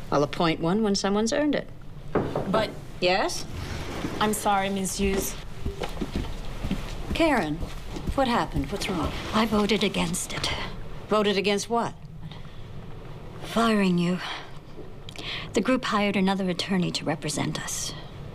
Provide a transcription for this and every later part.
I'll appoint one when someone's earned it. But... Yes? I'm sorry, Ms. Hughes. Karen, what happened? What's wrong? I voted against it. Voted against what? Firing you. The group hired another attorney to represent us.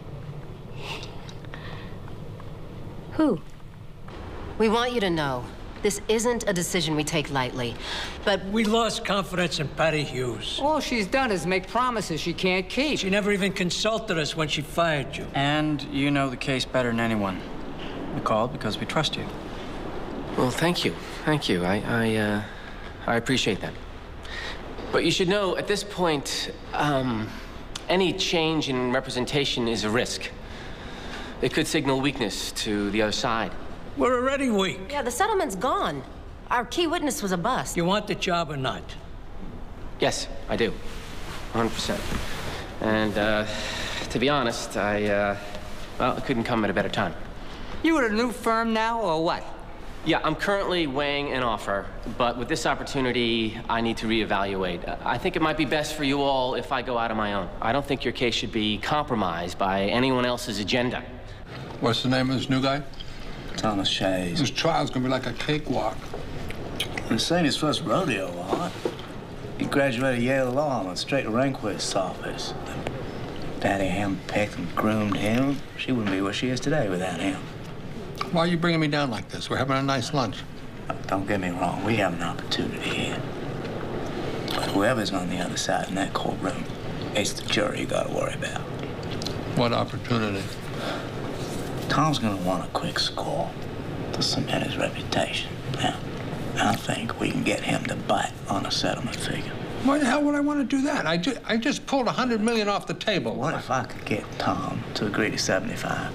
Who? We want you to know, this isn't a decision we take lightly, but... We lost confidence in Patty Hughes. All she's done is make promises she can't keep. She never even consulted us when she fired you. And you know the case better than anyone. We called because we trust you. Well, thank you. Thank you. I appreciate that. But you should know, at this point, any change in representation is a risk. It could signal weakness to the other side. We're already weak. Yeah, the settlement's gone. Our key witness was a bust. You want the job or not? Yes, I do. 100%. And, to be honest, well, it couldn't come at a better time. You at a new firm now, or what? Yeah, I'm currently weighing an offer, but with this opportunity, I need to reevaluate. I think it might be best for you all if I go out on my own. I don't think your case should be compromised by anyone else's agenda. What's the name of this new guy? Thomas Shays. This trial's gonna be like a cakewalk. This ain't his first rodeo, Lord. He graduated Yale Law and went straight to Rehnquist's office. Patty handpicked and groomed him. She wouldn't be where she is today without him. Why are you bringing me down like this? We're having a nice lunch. Don't get me wrong, we have an opportunity here. But whoever's on the other side in that courtroom, it's the jury you gotta worry about. What opportunity? Tom's gonna want a quick score to cement his reputation. Now, I think we can get him to bite on a settlement figure. Why the hell would I want to do that? I just pulled $100 million off the table. What if I could get Tom to agree to 75?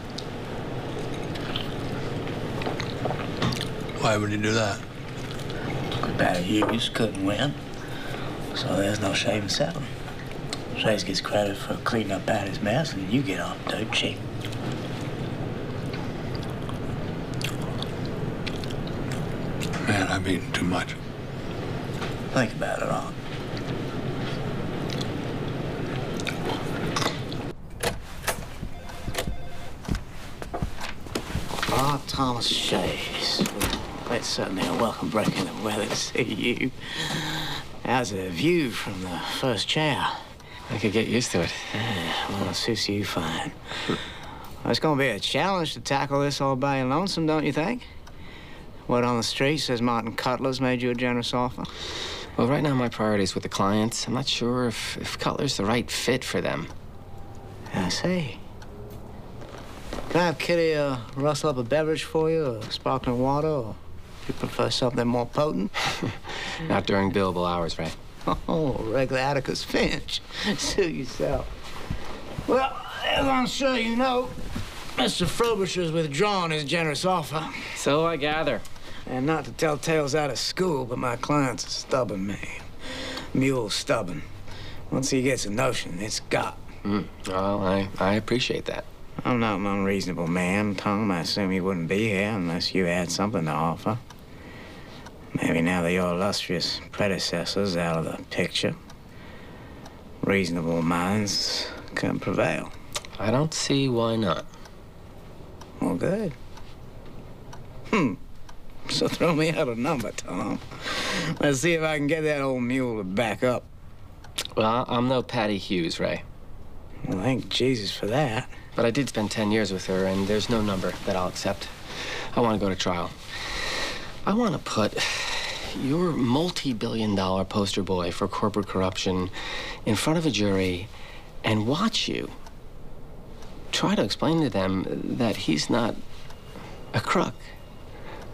Why would he do that? Patty Hughes couldn't win, so there's no shaving settlement. Shays gets credit for cleaning up Patty's mess, and you get off dirt cheap. Man, I've eaten too much. Think about it all. Ah, Thomas Shays. It's certainly a welcome break in the weather to see you. How's the view from the first chair? I could get used to it. Yeah, well, it suits you fine. Well, it's gonna be a challenge to tackle this all by your lonesome, don't you think? Word on the street says Martin Cutler's made you a generous offer. Well, right now my priority's with the clients. I'm not sure if Cutler's the right fit for them. I see. Can I have Kitty rustle up a beverage for you, or sparkling water, or do you prefer something more potent? Not during billable hours, right? Oh, regular Atticus Finch. Suit yourself. Well, as I'm sure you know, Mr. Frobisher's withdrawn his generous offer. So I gather. And not to tell tales out of school, but my client's a stubborn man. Mule stubborn. Once he gets a notion, it's got. Well, I appreciate that. I'm not an unreasonable man, Tom. I assume you wouldn't be here unless you had something to offer. Maybe now that your illustrious predecessor's out of the picture, reasonable minds can prevail. I don't see why not. Well, good. So throw me out a number, Tom. Let's see if I can get that old mule to back up. Well, I'm no Patty Hughes, Ray. Well, thank Jesus for that. But I did spend 10 years with her, and there's no number that I'll accept. I want to go to trial. I want to put your multi-billion-dollar poster boy for corporate corruption in front of a jury and watch you try to explain to them that he's not a crook.